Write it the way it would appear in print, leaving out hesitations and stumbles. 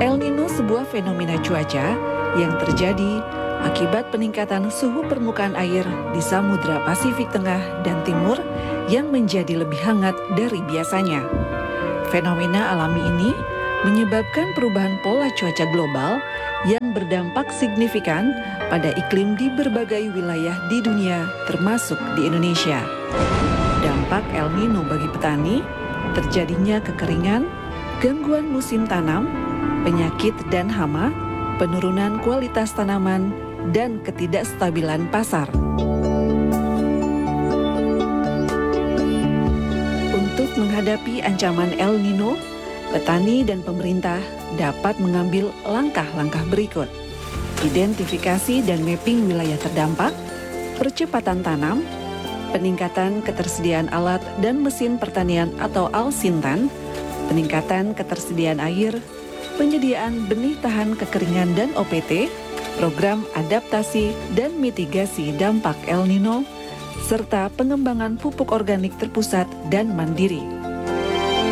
El Nino sebuah fenomena cuaca yang terjadi akibat peningkatan suhu permukaan air di Samudra Pasifik Tengah dan Timur yang menjadi lebih hangat dari biasanya. Fenomena alami ini menyebabkan perubahan pola cuaca global yang berdampak signifikan pada iklim di berbagai wilayah di dunia, termasuk di Indonesia. Dampak El Nino bagi petani, terjadinya kekeringan, gangguan musim tanam, penyakit dan hama, penurunan kualitas tanaman, dan ketidakstabilan pasar. Untuk menghadapi ancaman El Nino, petani dan pemerintah dapat mengambil langkah-langkah berikut. Identifikasi dan mapping wilayah terdampak, percepatan tanam, peningkatan ketersediaan alat dan mesin pertanian atau Al-Sintan, peningkatan ketersediaan air, penyediaan benih tahan kekeringan dan OPT, program adaptasi dan mitigasi dampak El Nino, serta pengembangan pupuk organik terpusat dan mandiri.